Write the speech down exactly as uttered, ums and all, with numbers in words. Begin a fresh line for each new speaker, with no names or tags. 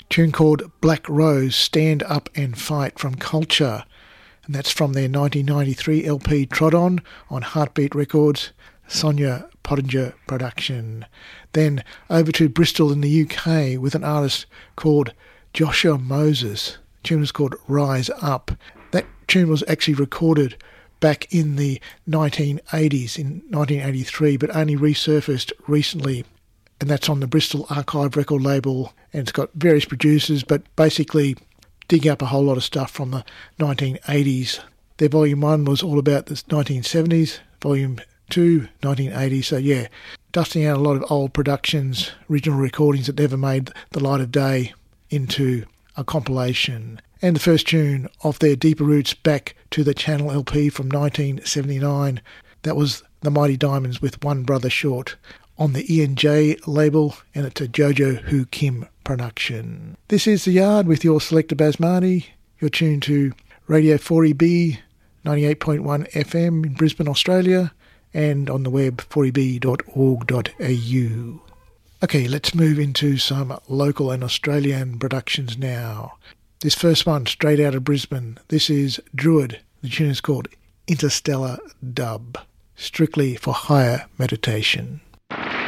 tune called Black Rose, Stand Up and Fight from Culture. And that's from their nineteen ninety-three L P Trod On on Heartbeat Records, Sonia Pottinger production. Then over to Bristol in the U K with an artist called Joshua Moses. The tune was called Rise Up. That tune was actually recorded back in the nineteen eighties, in nineteen eighty-three, but only resurfaced recently. And that's on the Bristol Archive record label, and it's got various producers, but basically digging up a whole lot of stuff from the nineteen eighties. Their volume one was all about the nineteen seventies, volume two, nineteen eighty. So yeah, dusting out a lot of old productions, original recordings that never made the light of day into a compilation. And the first tune off their Deeper Roots Back to the Channel L P from nineteen seventy-nine, that was The Mighty Diamonds with One Brother Short on the E and J label, and it's a Jojo Hu Kim production. This is The Yard with your selector Basmati. You're tuned to Radio four E B, ninety-eight point one F M in Brisbane, Australia, and on the web four e b dot org dot a u. Okay, let's move into some local and Australian productions now. This first one, straight out of Brisbane. This is Druid. The tune is called Interstellar Dub, strictly for higher meditation.